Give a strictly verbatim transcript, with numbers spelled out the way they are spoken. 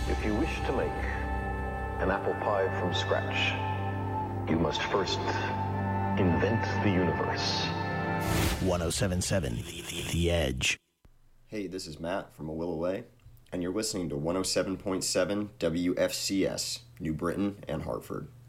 If you wish to make an apple pie from scratch, you must first invent the universe. ten seventy-seven The Edge. Hey, this is Matt from A Will Away, and you're listening to one oh seven point seven W F C S, New Britain and Hartford.